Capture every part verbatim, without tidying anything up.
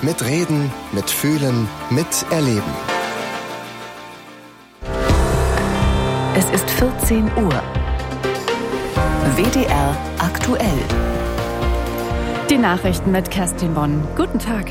Mitreden, mitfühlen, miterleben. Es ist vierzehn Uhr. W D R aktuell. Die Nachrichten mit Kerstin Bonn. Guten Tag.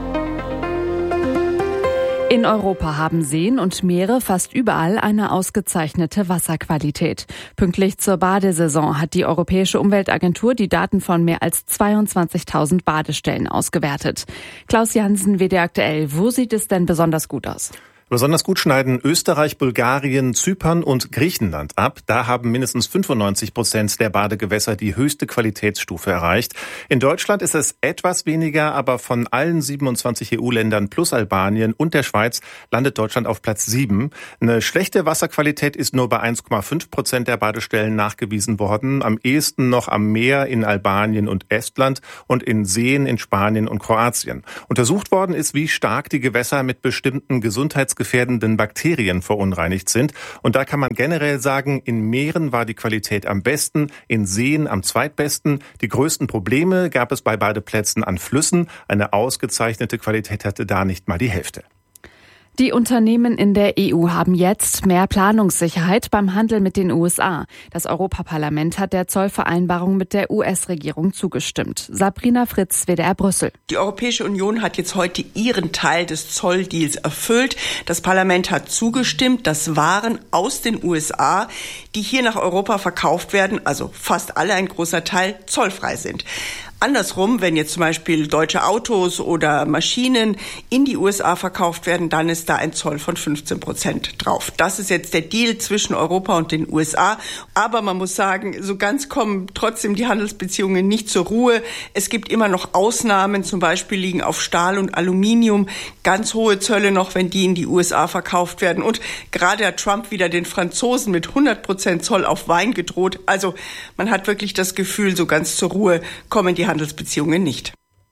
In Europa haben Seen und Meere fast überall eine ausgezeichnete Wasserqualität. Pünktlich zur Badesaison hat die Europäische Umweltagentur die Daten von mehr als zweiundzwanzigtausend Badestellen ausgewertet. Klaus Jansen, W D R aktuell. Wo sieht es denn besonders gut aus? Besonders gut schneiden Österreich, Bulgarien, Zypern und Griechenland ab. Da haben mindestens fünfundneunzig Prozent der Badegewässer die höchste Qualitätsstufe erreicht. In Deutschland ist es etwas weniger, aber von allen siebenundzwanzig E U-Ländern plus Albanien und der Schweiz landet Deutschland auf Platz sieben. Eine schlechte Wasserqualität ist nur bei eins Komma fünf Prozent der Badestellen nachgewiesen worden. Am ehesten noch am Meer in Albanien und Estland und in Seen in Spanien und Kroatien. Untersucht worden ist, wie stark die Gewässer mit bestimmten Gesundheits gefährdenden Bakterien verunreinigt sind. Und da kann man generell sagen, in Meeren war die Qualität am besten, in Seen am zweitbesten. Die größten Probleme gab es bei Badeplätzen an Flüssen. Eine ausgezeichnete Qualität hatte da nicht mal die Hälfte. Die Unternehmen in der E U haben jetzt mehr Planungssicherheit beim Handel mit den U S A. Das Europaparlament hat der Zollvereinbarung mit der U S-Regierung zugestimmt. Sabrina Fritz, W D R Brüssel. Die Europäische Union hat jetzt heute ihren Teil des Zolldeals erfüllt. Das Parlament hat zugestimmt, dass Waren aus den U S A, die hier nach Europa verkauft werden, also fast alle, ein großer Teil, zollfrei sind. Andersrum, wenn jetzt zum Beispiel deutsche Autos oder Maschinen in die U S A verkauft werden, dann ist da ein Zoll von fünfzehn Prozent drauf. Das ist jetzt der Deal zwischen Europa und den U S A. Aber man muss sagen, so ganz kommen trotzdem die Handelsbeziehungen nicht zur Ruhe. Es gibt immer noch Ausnahmen, zum Beispiel liegen auf Stahl und Aluminium ganz hohe Zölle noch, wenn die in die U S A verkauft werden. Und gerade hat Trump wieder den Franzosen mit hundert Prozent Zoll auf Wein gedroht. Also man hat wirklich das Gefühl, so ganz zur Ruhe kommen die Handelsbeziehungen nicht.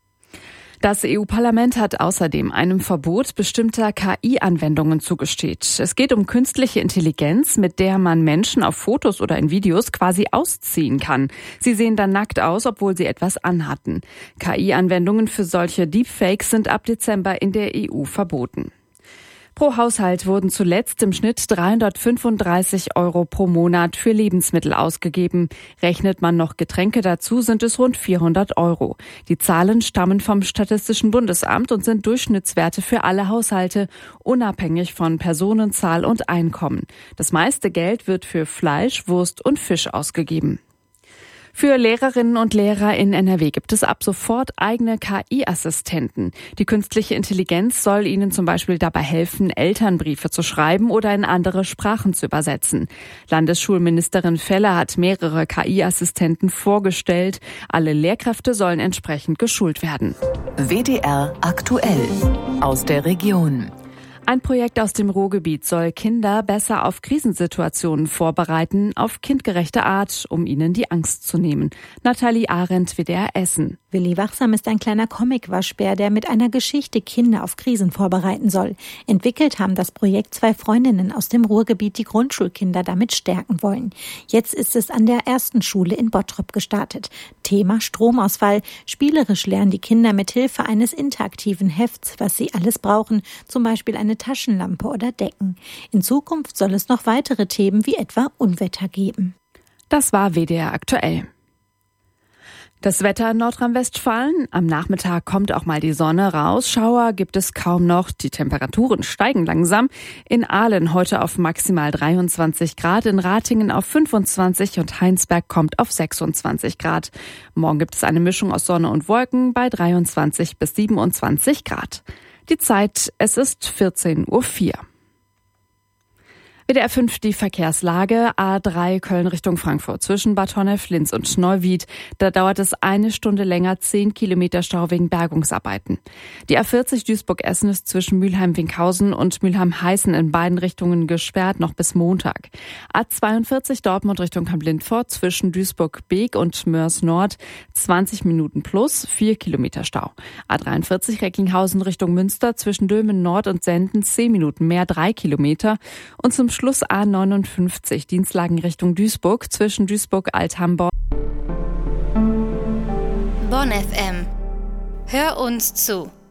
Das E U-Parlament hat außerdem einem Verbot bestimmter K I-Anwendungen zugestimmt. Es geht um künstliche Intelligenz, mit der man Menschen auf Fotos oder in Videos quasi ausziehen kann. Sie sehen dann nackt aus, obwohl sie etwas anhatten. K I-Anwendungen für solche Deepfakes sind ab Dezember in der E U verboten. Pro Haushalt wurden zuletzt im Schnitt dreihundertfünfunddreißig Euro pro Monat für Lebensmittel ausgegeben. Rechnet man noch Getränke dazu, sind es rund vierhundert Euro. Die Zahlen stammen vom Statistischen Bundesamt und sind Durchschnittswerte für alle Haushalte, unabhängig von Personenzahl und Einkommen. Das meiste Geld wird für Fleisch, Wurst und Fisch ausgegeben. Für Lehrerinnen und Lehrer in N R W gibt es ab sofort eigene K I-Assistenten. Die künstliche Intelligenz soll ihnen zum Beispiel dabei helfen, Elternbriefe zu schreiben oder in andere Sprachen zu übersetzen. Landesschulministerin Feller hat mehrere K I-Assistenten vorgestellt. Alle Lehrkräfte sollen entsprechend geschult werden. W D R aktuell aus der Region. Ein Projekt aus dem Ruhrgebiet soll Kinder besser auf Krisensituationen vorbereiten, auf kindgerechte Art, um ihnen die Angst zu nehmen. Nathalie Arendt, W D R Essen. Willi Wachsam ist ein kleiner Comic-Waschbär, der mit einer Geschichte Kinder auf Krisen vorbereiten soll. Entwickelt haben das Projekt zwei Freundinnen aus dem Ruhrgebiet, die Grundschulkinder damit stärken wollen. Jetzt ist es an der ersten Schule in Bottrop gestartet. Thema Stromausfall. Spielerisch lernen die Kinder mit Hilfe eines interaktiven Hefts, was sie alles brauchen, zum Beispiel eine Taschenlampe oder Decken. In Zukunft soll es noch weitere Themen wie etwa Unwetter geben. Das war W D R aktuell. Das Wetter in Nordrhein-Westfalen. Am Nachmittag kommt auch mal die Sonne raus. Schauer gibt es kaum noch. Die Temperaturen steigen langsam. In Aalen heute auf maximal dreiundzwanzig Grad, in Ratingen auf fünfundzwanzig und Heinsberg kommt auf sechsundzwanzig Grad. Morgen gibt es eine Mischung aus Sonne und Wolken bei dreiundzwanzig bis siebenundzwanzig Grad. Die Zeit, es ist vierzehn Uhr vier. W D R fünf die Verkehrslage. A drei Köln Richtung Frankfurt zwischen Bad Honnef, Linz und Neuwied. Da dauert es eine Stunde länger, zehn Kilometer Stau wegen Bergungsarbeiten. Die A vierzig Duisburg-Essen ist zwischen Mülheim-Winkhausen und Mülheim-Heißen in beiden Richtungen gesperrt, noch bis Montag. A zweiundvierzig Dortmund Richtung Kamp-Lindfort zwischen Duisburg-Beek und Mörs Nord zwanzig Minuten plus, vier Kilometer Stau. A dreiundvierzig Recklinghausen Richtung Münster zwischen Dülmen Nord und Senden zehn Minuten mehr, drei Kilometer. Und zum Schluss A neunundfünfzig, Dienstlagen Richtung Duisburg, zwischen Duisburg-Alt-Hamborn. Bonn F M. Hör uns zu.